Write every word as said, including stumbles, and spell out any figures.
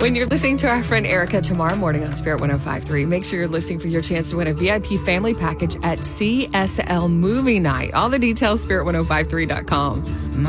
When you're listening to our friend Erica tomorrow morning on Spirit one oh five point three, make sure you're listening for your chance to win a V I P family package at C S L Movie Night. All the details, spirit ten fifty-three dot com.